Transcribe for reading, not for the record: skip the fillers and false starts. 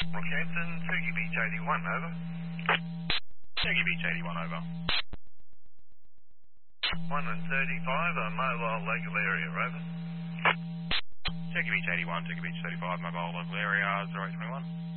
Rockhampton, Turkey Beach 81, over. Turkey Beach 81, over. 1 and 35, mobile local area, over. Turkey Beach 81, Turkey Beach 35, mobile local area, 0821.